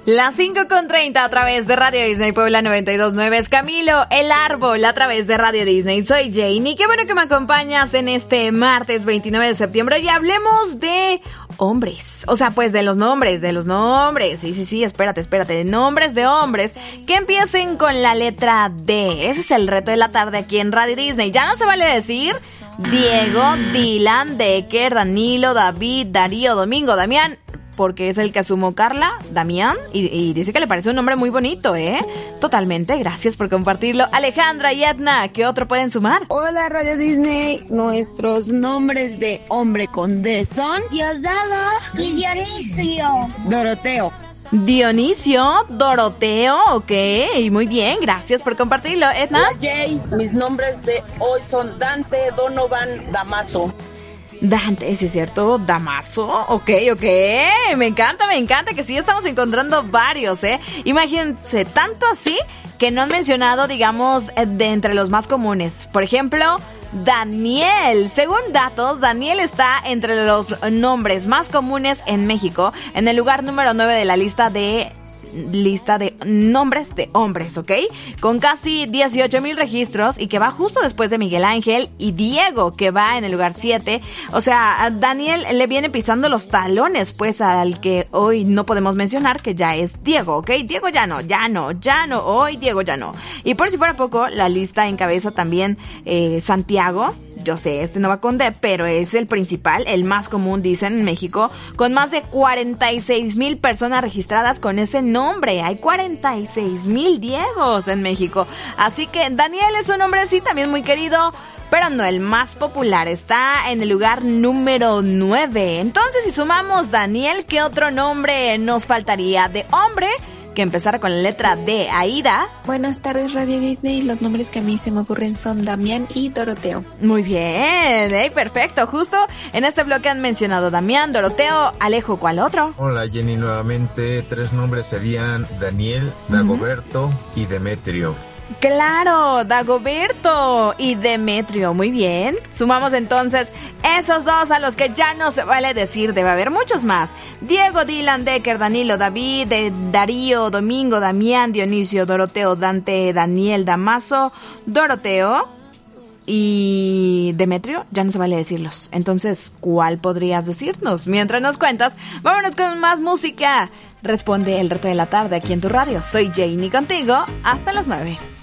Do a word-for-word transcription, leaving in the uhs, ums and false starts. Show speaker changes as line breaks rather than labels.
Las cinco con treinta a través de Radio Disney Puebla noventa y dos punto nueve es Camilo, el árbol a través de Radio Disney. Soy Janie, qué bueno que me acompañas en este martes veintinueve de septiembre y hablemos de hombres. O sea, pues de los nombres, de los nombres. Sí, sí, sí, espérate, espérate. De nombres de hombres que empiecen con la letra D. Ese es el reto de la tarde aquí en Radio Disney. Ya no se vale decir Diego, Dylan, Decker, Danilo, David, Darío, Domingo, Damián, porque es el que asumo Carla, Damián, y, y dice que le parece un nombre muy bonito, ¿eh? Totalmente, gracias por compartirlo. Alejandra y Edna, ¿qué otro pueden sumar?
Hola, Radio Disney. Nuestros nombres de hombre con D son
Diosdado y Dionisio.
Doroteo.
Dionisio, Doroteo, ok, muy bien, gracias por compartirlo. Edna.
Hola, Jay, mis nombres de hoy son Dante, Donovan, Damaso.
Dante, ¿sí es cierto? Damaso, ok, ok, me encanta, me encanta que sí estamos encontrando varios, ¿eh? Imagínense, tanto así que no han mencionado, digamos, de entre los más comunes. Por ejemplo, Daniel. Según datos, Daniel está entre los nombres más comunes en México, en el lugar número nueve de la lista de... lista de nombres de hombres, ¿ok? Con casi dieciocho mil registros y que va justo después de Miguel Ángel y Diego, que va en el lugar siete. O sea, a Daniel le viene pisando los talones, pues, al que hoy no podemos mencionar, que ya es Diego, ¿ok? Diego ya no, ya no, ya no, hoy Diego ya no. Y por si fuera poco, la lista encabeza también eh, Santiago. Yo sé, este no va con D, pero es el principal, el más común, dicen, en México, con más de cuarenta y seis mil personas registradas con ese nombre. Hay cuarenta y seis mil Diegos en México. Así que Daniel es un nombre, sí, también muy querido, pero no el más popular. Está en el lugar número nueve. Entonces, si sumamos Daniel, ¿qué otro nombre nos faltaría de hombre que empezara con la letra D? Aida.
Buenas tardes, Radio Disney. Los nombres que a mí se me ocurren son Damián y Doroteo.
Muy bien, ¿eh? Perfecto. Justo en este bloque han mencionado Damián, Doroteo. Alejo, ¿cuál otro?
Hola, Jenny, nuevamente. Tres nombres serían Daniel, Dagoberto uh-huh. y Demetrio.
Claro, Dagoberto y Demetrio, muy bien. Sumamos entonces esos dos a los que ya no se vale decir, debe haber muchos más. Diego, Dylan, Decker, Danilo, David, Darío, Domingo, Damián, Dionisio, Doroteo, Dante, Daniel, Damaso, Doroteo y Demetrio, ya no se vale decirlos. Entonces, ¿cuál podrías decirnos? Mientras nos cuentas, vámonos con más música. Responde el reto de la tarde aquí en tu radio. Soy Janie contigo, hasta las nueve.